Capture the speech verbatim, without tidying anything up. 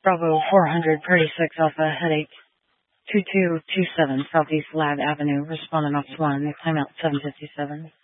Bravo four thirty-six Alpha Headache. two two two seven Southeast Lab Avenue. Respondent Office one. Timeout seven fifty-seven.